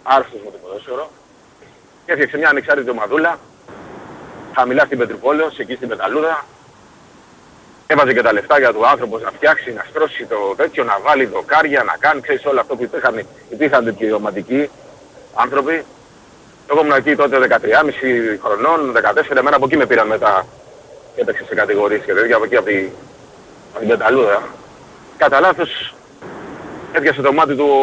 άρρωστος με το ποδόσφαιρο. Και έφτιαξε μια ανεξάρτητη ομαδούλα, χαμηλά στην Πετρουπόλεως, εκεί στην Πεταλούδα. Έβαζε και τα λεφτάκια του άνθρωπος να φτιάξει, να στρώσει το τέτοιο, να βάλει δοκάρια, να κάνει, ξέρεις, όλο αυτό που υπήρχαν τέτοιοι ρομαντικοί άνθρωποι. Εγώ ήμουν εκεί τότε 13,5 χρονών, 14, εμένα από εκεί με πήραν μετά και έπαιξε σε κατηγορίες και τέτοια, από εκεί από την Πεταλούδα. Κατά λάθος έπιασε το μάτι του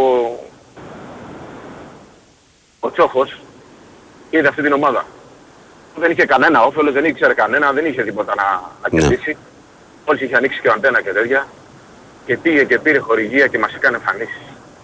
ο Τσόχος και είδε αυτή την ομάδα. Δεν είχε κανένα όφελος, δεν ήξερε κανένα, δεν είχε τίποτα να κερδίσει. Όλες είχε ανοίξει και ο αντένα και τέτοια και πήγε και πήρε χορηγία και μας έκανε εμφανίσεις.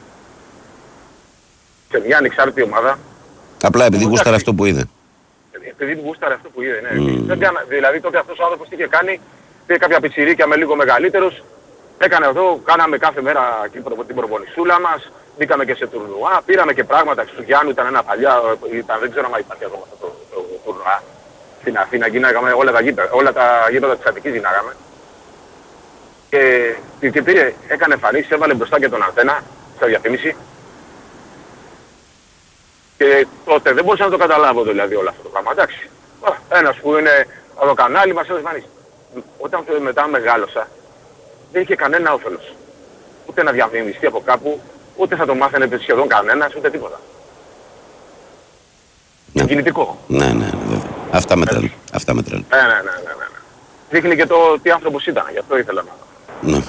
Σε μια ανεξάρτητη ομάδα. Απλά επειδή γούσταρε αυτό που είδε. Επειδή γούσταρε αυτό που είδε, ναι. Δηλαδή τότε αυτός ο άνθρωπος τι είχε κάνει, πήρε κάποια πιτσιρίκια με λίγο μεγαλύτερους, έκανε αυτό, κάναμε κάθε μέρα την προπονησούλα μας, μπήκαμε και σε τουρνουά, πήραμε και πράγματα του Γιάννου, ήταν ένα παλιά, δεν ξέρω αν υπάρχει ακόμα αυτό το τουρνουά. Στην Αθήνα γίναγαμε όλα τα γήπεδα της Αττικής γίναγαμε. Και πήρε, έκανε εμφανίσεις, έβαλε μπροστά και τον Αντένα στα διαφήμιση. Και τότε δεν μπορούσα να το καταλάβω δηλαδή όλο αυτό το πράγμα. Εντάξει, ένας που είναι από το κανάλι μας έδωσε εμφανίσεις. Όταν μετά μεγάλωσα, δεν είχε κανένα όφελος. Ούτε να διαφημιστεί από κάπου, ούτε θα το μάθαινε σχεδόν κανένας, ούτε τίποτα. Ναι. Κινητικό. Ναι, βέβαια. Αυτά μετράνε. Ναι. Δείχνει και το τι άνθρωπος ήταν, γι' αυτό ήθελα να... Ναι.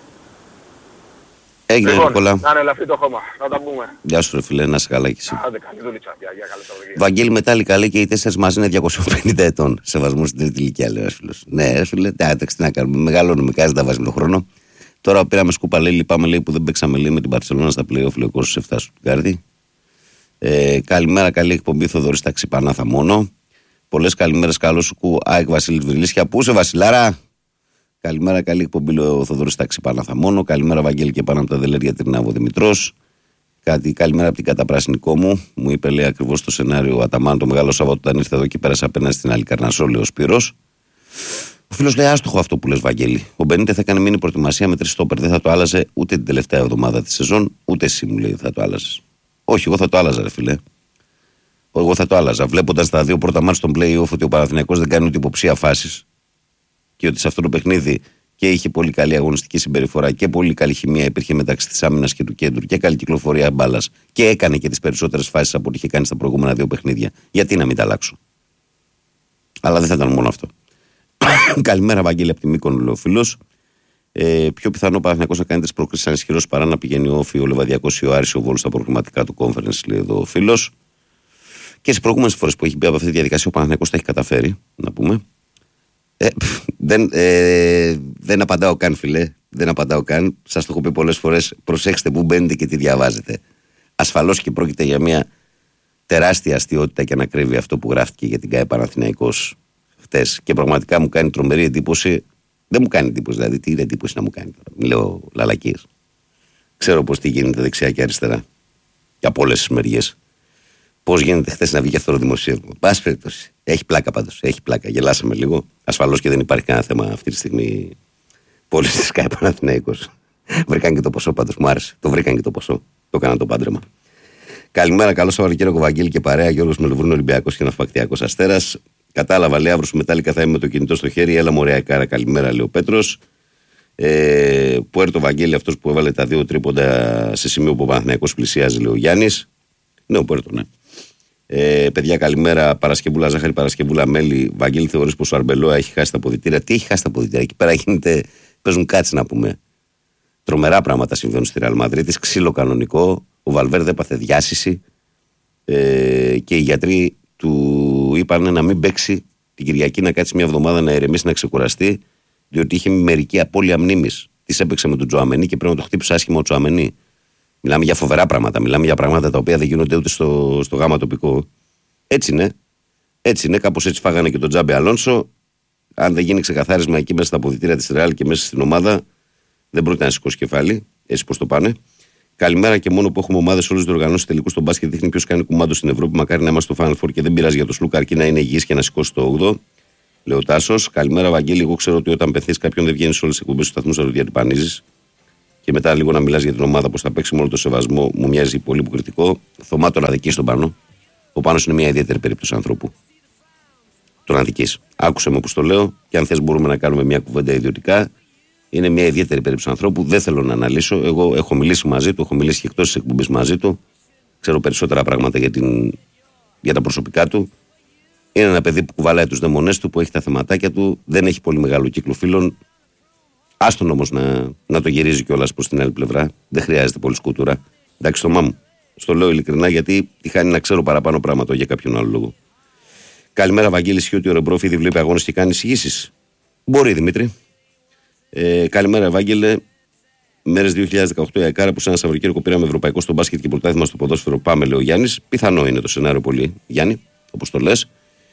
Έγινε λοιπόν, πολλά. Να είναι ελαφρύ το χώμα, να τα πούμε. Γεια σου ρε φίλε, να σε καλά και εσύ. Άντε καλή δουλίτσα, για καλή Σαββατοκύριακο. Βαγγέλη Μετάλλη καλή και οι 4 μαζί είναι 250 ετών. Σεβασμό στην τρίτη ηλικία, λέει ο φίλος. Ναι, ρε φίλε, εντάξει, τι να κάνουμε. Μεγαλώνουμε, κάτι τα βάζουμε τον χρόνο. Τώρα πήραμε σκούπα, λέει, λυπάμαι, λέει, που δεν παίξαμε, λέει, με την Μπαρσελόνα στα play-off, λέει, ο Κώστας 7 του Γκάρδη. Καλημέρα, καλή εκπομπή, Θοδωρής Ταξιπανάθα μόνο. Πολλές καλημέρες, καλό σου κου, ΑΕΚ Βασίλης Βρυλίσια. Πού είσαι, Βασιλάρα? Καλημέρα, καλή εκπομπή, λέει ο Θοδωρής Ταξιπανάθα μόνο. Καλημέρα, Βαγγέλη, και πάνω από τα Δελέρια Τρινάβο Δημητρός. Καλημέρα από την καταπράσινικό μου. Μου είπε, λέει, ακριβώς το σενάριο ο Αταμάν το Μεγάλο Σαββάτο όταν ήρθε εδώ και πέρασε απέναντι στην Αλικαρνασσό, λέει ο Σπύρος. Ο φίλος λέει, άστοχο αυτό που λες, Βαγγέλη. Ο Μπενίτε θα έκανε μήνυ προετοιμασία με 3 στόπερ. Δεν θα το άλλαζε ούτε την τελευταία εβδομάδα τη σεζόν, ούτε εσύ, μου λέει, θα το άλλαζε. Όχι, εγώ θα το άλλαζα, ρε φίλε. Εγώ θα το άλλαζα. Βλέποντας τα 2 πρώτα μάτς των play-off ότι ο Παναθηναϊκός δεν κάνει ούτε υποψία φάσεις και ότι σε αυτό το παιχνίδι και είχε πολύ καλή αγωνιστική συμπεριφορά και πολύ καλή χημεία υπήρχε μεταξύ της άμυνας και του κέντρου και καλή κυκλοφορία μπάλας και έκανε και τις περισσότερες φάσεις από ό,τι είχε κάνει στα προηγούμενα 2 παιχνίδια. Γιατί να μην τα αλλάξω? Αλλά δεν θα ήταν μόνο αυτό. Καλημέρα, Βαγγέλη, από τη Μύκονο, λέει ο φίλος. Πιο πιθανό ο Παναθηναϊκός να κάνει τις προκρίσεις σαν ισχυρός παρά να πηγαίνει ο Όφη, ο Λεβαδιακός ή ο Άρης, ο Βόλος στα προγραμματικά του conference, λέει εδώ ο φίλος. Και στις προηγούμενες φορές που έχει μπει από αυτή τη διαδικασία ο Παναθηναϊκός τα έχει καταφέρει, να πούμε. Δεν απαντάω καν, φίλε. Δεν απαντάω καν. Σας το έχω πει πολλές φορές. Προσέξτε που μπαίνετε και τι διαβάζετε. Ασφαλώς και πρόκειται για μια τεράστια αστιότητα και ανακρίβεια αυτό που γράφτηκε για την ΚΑΕ Παναθηναϊκός χτες. Και πραγματικά μου κάνει τρομερή εντύπωση. Δεν μου κάνει εντύπωση, δηλαδή. Τι είναι εντύπωση να μου κάνει τώρα? Μην λέω λαλακίες. Ξέρω πώς τι γίνεται δεξιά και αριστερά. Και από όλες τις μεριές. Πώς γίνεται χθες να βγει αυτό το δημοσίευμα? Πάση περιπτώσει. Έχει πλάκα πάντως. Έχει πλάκα. Γελάσαμε λίγο. Ασφαλώς και δεν υπάρχει κανένα θέμα αυτή τη στιγμή. Πώληση της ΚΑΕ Παναθηναϊκός. Βρήκαν και το ποσό πάντως. Μου άρεσε. Το βρήκαν και το ποσό. Το έκαναν το πάντρεμα. Καλημέρα. Καλό Σαββατοκύριακο, Βαγγέλη και παρέα. Γιώργος Μελβούρνο, Ολυμπιακός και Ναυπακτιακός Αστέρας. Κατάλαβα, λέει, αύριο σου Μετάλλικα θα είμαι με το κινητό στο χέρι. Έλα, μωρέα κάρα. Καλημέρα, λέει ο Πέτρος. Πουέρτο Βαγγέλη, αυτός που έβαλε τα 2 τρίποντα σε σημείο που ο Παναθηναϊκός πλησιάζει, λέει ο Γιάννης. Ναι, ο Πουέρτο, ναι. Παιδιά, καλημέρα. Παρασκευούλα Ζάχαρη, Παρασκευούλα Μέλη. Βαγγέλη, θεωρείς πως ο Αρμπελόα έχει χάσει τα αποδυτήρια? Τι έχει χάσει τα αποδυτήρια? Εκεί πέρα παίζουν κάτσε, να πούμε. Τρομερά πράγματα συμβαίνουν στη Ρεάλ Μαδρίτης. Ξύλο κανονικό. Ο Βαλβέρδε έπαθε διάσηση. Και οι γιατροί του είπαν να μην παίξει την Κυριακή, να κάτσει μια εβδομάδα να ηρεμήσει, να ξεκουραστεί. Διότι είχε μερική απώλεια μνήμης. Τη έπαιξε με τον Τζοαμενί και πρέπει να το χτύπησε άσχημα ο Τζοαμενί. Μιλάμε για φοβερά πράγματα. Μιλάμε για πράγματα τα οποία δεν γίνονται ούτε στο γάμα τοπικό. Έτσι είναι. Έτσι είναι. Κάπως έτσι φάγανε και τον Τζάμπε Αλόνσο. Αν δεν γίνει ξεκαθάρισμα εκεί μέσα στα αποδυτήρια της Ρεάλ και μέσα στην ομάδα, δεν πρόκειται να σηκώσει κεφάλι. Έτσι πως το πάνε. Καλημέρα, και μόνο που έχουμε ομάδες όλες τις οργανώσεις τελικού στον μπάσκετ δείχνει ποιος κάνει κουμάντο στην Ευρώπη. Μακάρι να είμαστε στο Final Four και δεν πειράζει για το Σλούκα, αρκεί να είναι υγιής και να σηκώσει το 8. Λέω Τάσος. Καλημέρα, Βαγγέλη. Εγώ ξέρω ότι όταν πεθείς κάποιον δεν βγαίνει σε όλες τις εκπομπές του σταθμού, θα το διατυπανίζεις. και μετά λίγο να μιλάς για την ομάδα πώς θα παίξει, με όλο το σεβασμό, μου μοιάζει πολύ υποκριτικό. Θωμά τον αδικείς στον Πάνο. Ο Πάνος είναι μια ιδιαίτερη περίπτωση ανθρώπου. Τον αδικείς. Άκουσε με που το λέω, και αν θες μπορούμε να κάνουμε μια κουβέντα ιδιωτικά. Είναι μια ιδιαίτερη περίπτωση ανθρώπου. Δεν θέλω να αναλύσω. Εγώ έχω μιλήσει μαζί του, έχω μιλήσει και εκτός της εκπομπής μαζί του. Ξέρω περισσότερα πράγματα για τα προσωπικά του. Είναι ένα παιδί που κουβαλάει τους δαιμονές του, που έχει τα θεματάκια του. Δεν έχει πολύ μεγάλο κύκλο φίλων. Άστον όμως να το γυρίζει κιόλας προς την άλλη πλευρά. Δεν χρειάζεται πολύ σκούτουρα. Εντάξει, Θωμά μου. Στο λέω ειλικρινά, γιατί τη χάνει να ξέρω παραπάνω πράγματα για κάποιον άλλο λόγο. Καλημέρα, Βαγγέλη. Ισχύει ότι ο Ρεμπρόφ ήδη βλέπει αγώνες και κάνει εισηγήσεις? Μπορεί, Δημήτρη. Καλημέρα, Βάγγελε. Μέρες 2018 η ΑΕΚΑΡΑ που σε ένα Σαββατοκύριακο πήραμε ευρωπαϊκό στο μπάσκετ και πρωτάθλημα στο ποδόσφαιρο. Πάμε, λέει ο Γιάννης. Πιθανό είναι το σενάριο πολύ, Γιάννη, όπως το λες.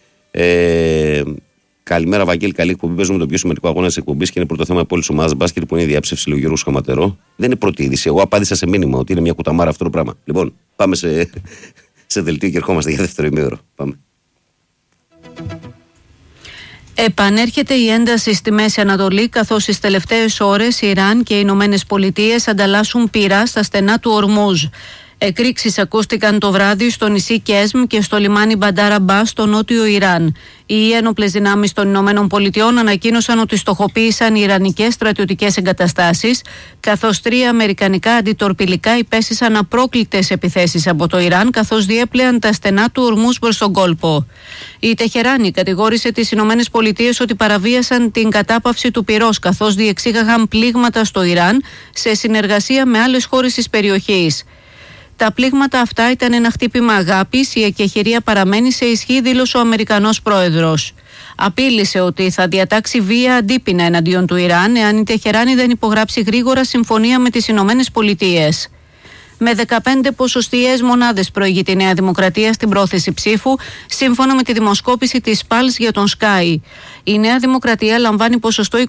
Καλημέρα, Βαγγέλη. Καλή εκπομπή. Παίζουμε τον πιο σημαντικό αγώνα της εκπομπής και είναι πρώτο θέμα πόλης ομάδας μπάσκετ που είναι η διάψευση, λέει ο Γιώργος Χαματερό. Δεν είναι πρώτη είδηση. Εγώ απάντησα σε μήνυμα ότι είναι μια κουταμάρα αυτό το πράγμα. Λοιπόν, πάμε σε δελτίο και ερχόμαστε για δεύτερο ημίωρο. Πάμε. Επανέρχεται η ένταση στη Μέση Ανατολή, καθώς στις τελευταίες ώρες οι Ιράν και οι Ηνωμένες Πολιτείες ανταλλάσσουν πυρά στα στενά του Ορμούζ. Εκρήξεις ακούστηκαν το βράδυ στο νησί Κέσμ και στο λιμάνι Μπαντάρ Αμπάς στο νότιο Ιράν. Οι ένοπλες δυνάμεις των Ηνωμένων Πολιτειών ανακοίνωσαν ότι στοχοποίησαν ιρανικές στρατιωτικές εγκαταστάσεις, καθώς 3 αμερικανικά αντιτορπιλικά υπέστησαν απρόκλητες επιθέσεις από το Ιράν, καθώς διέπλεαν τα στενά του Ορμούζ προς τον κόλπο. Η Τεχεράνη κατηγόρησε τις Ηνωμένες Πολιτείες ότι παραβίασαν την κατάπαυση του πυρός, καθώς διεξήγαγαν πλήγματα στο Ιράν σε συνεργασία με άλλες χώρες της περιοχής. Τα πλήγματα αυτά ήταν ένα χτύπημα αγάπης, η εκεχηρία παραμένει σε ισχύ, δήλωσε ο Αμερικανός πρόεδρος. Απείλησε ότι θα διατάξει βία αντίπεινα εναντίον του Ιράν εάν η Τεχεράνη δεν υπογράψει γρήγορα συμφωνία με τις Ηνωμένες Πολιτείες. Με 15 ποσοστιαίες μονάδες προηγεί τη Νέα Δημοκρατία στην πρόθεση ψήφου, σύμφωνα με τη δημοσκόπηση της ΠΑΛΣ για τον Sky. Η Νέα Δημοκρατία λαμβάνει ποσοστό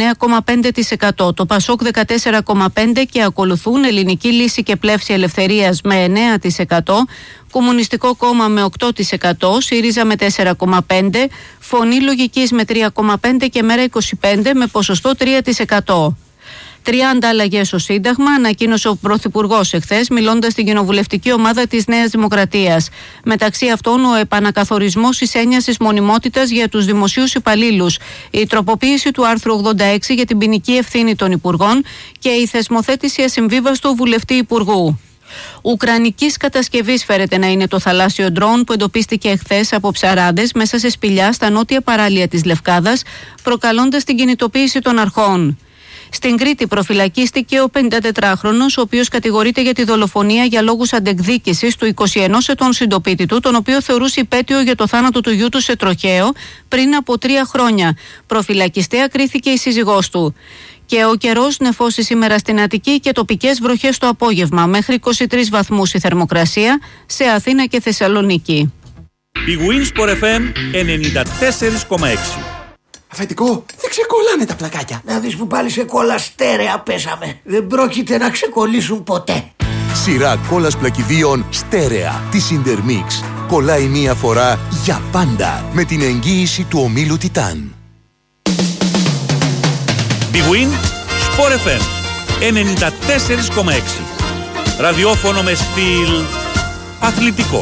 29,5%, το ΠΑΣΟΚ 14,5% και ακολουθούν Ελληνική Λύση και Πλεύση Ελευθερίας με 9%, Κομμουνιστικό Κόμμα με 8%, ΣΥΡΙΖΑ με 4,5%, Φωνή Λογικής με 3,5% και Μέρα 25% με ποσοστό 3%. 30 αλλαγές στο Σύνταγμα, ανακοίνωσε ο Πρωθυπουργός εχθές, μιλώντας στην κοινοβουλευτική ομάδα της Νέας Δημοκρατίας. Μεταξύ αυτών, ο επανακαθορισμός της έννοιας της μονιμότητας για τους δημοσίους υπαλλήλους, η τροποποίηση του άρθρου 86 για την ποινική ευθύνη των υπουργών και η θεσμοθέτηση ασυμβίβαστου βουλευτή υπουργού. Ουκρανικής κατασκευής φέρεται να είναι το θαλάσσιο ντρόουν που εντοπίστηκε εχθές από ψαράδες μέσα σε σπηλιά στα νότια παράλια της Λευκάδας, προκαλώντας την κινητοποίηση των αρχών. Στην Κρήτη προφυλακίστηκε ο 54χρονος, ο οποίος κατηγορείται για τη δολοφονία για λόγους αντεκδίκησης του 21 ετών συντοπίτη του, τον οποίο θεωρούσε υπέτειο για το θάνατο του γιού του σε τροχαίο πριν από 3 χρόνια. Προφυλακιστέα κρίθηκε η σύζυγός του. Και ο καιρός νεφώσει σήμερα στην Αττική και τοπικές βροχές το απόγευμα. Μέχρι 23 βαθμούς η θερμοκρασία σε Αθήνα και Θεσσαλονίκη. Η Winsport FM 94,6. Αφεντικό, δεν ξεκολλάνε τα πλακάκια. Να δεις που πάλι σε κόλλα στέρεα πέσαμε. Δεν πρόκειται να ξεκολλήσουν ποτέ. Σειρά κόλλας πλακιδίων στέρεα της Intermix. Κολλάει μία φορά για πάντα με την εγγύηση του ομίλου Τιτάν. Big Win Sport FM 94,6. Ραδιόφωνο με στυλ αθλητικό.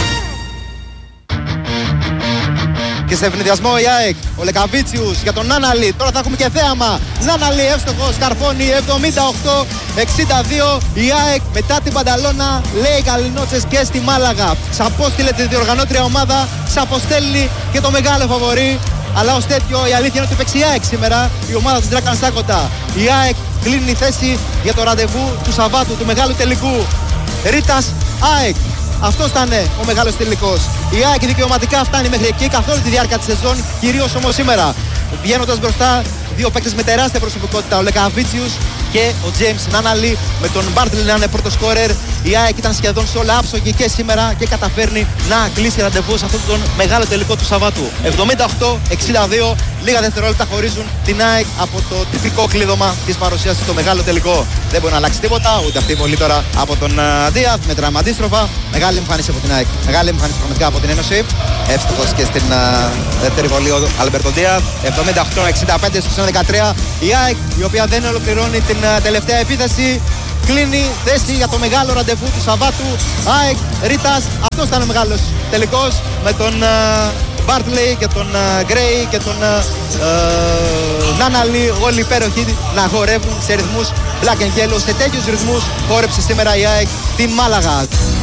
Και σε ευνηδιασμό η ΑΕΚ, ο Λεκαβίτσιους για τον Νάναλι. Τώρα θα έχουμε και θέαμα. Νάναλι εύστοχος, καρφώνει 78-82. Η ΑΕΚ μετά την Πανταλώνα λέει καληνότσες και στη Μάλαγα. Ξαποστείλε τη διοργανώτρια ομάδα, ξαποστέλνει και το μεγάλο φαβορί. Αλλά ως τέτοιο η αλήθεια είναι ότι παίξει η ΑΕΚ σήμερα, η ομάδα του Ντράκαν Στάκοτα. Η ΑΕΚ κλείνει θέση για το ραντεβού του Σαββάτου, του μεγάλου τελικού. Ρίτας ΑΕΚ. Αυτό ήταν ο μεγάλος τελικός. Η ΑΕΚ δικαιωματικά φτάνει μέχρι εκεί καθ' όλη τη διάρκεια της σεζόν, κυρίως όμως σήμερα. Βγαίνοντας μπροστά, 2 παίκτες με τεράστια προσωπικότητα, ο Λεκαβίτσιους και ο Τζέιμς Νάναλι, με τον Μπάρτλι να είναι πρώτο σκόρερ. Η ΑΕΚ ήταν σχεδόν σε όλα άψογη και σήμερα και καταφέρνει να κλείσει ραντεβού σε αυτόν τον μεγάλο τελικό του Σαββάτου. 78-62, λίγα δευτερόλεπτα χωρίζουν την ΑΕΚ από το τυπικό κλείδωμα της παρουσίας στο μεγάλο τελικό. Δεν μπορεί να αλλάξει τίποτα, ούτε αυτή η βολή τώρα από τον Δίαθ με τράμα αντίστροφα. Μεγάλη εμφάνιση από την ΑΕΚ, μεγάλη εμφάνιση πραγματικά από την Ένωση. Εύστοχος και στην δεύτερη βολή ο Αλμπερτο Δίαθ. 78-65 στο 13. Η ΑΕΚ, η οποία δεν ολοκληρώνει την τελευταία επίθεση. Κλείνει θέση για το μεγάλο ραντεβού του Σαββάτου. ΑΕΚ Ρίτας. Αυτός ήταν ο μεγάλος τελικός, με τον Μπάρτλεϊ και τον Γκρέι και τον Νάναλι, όλοι υπέροχοι να χορεύουν σε ρυθμούς black and yellow. Σε τέτοιους ρυθμούς χόρεψε σήμερα η ΑΕΚ τη Μάλαγα.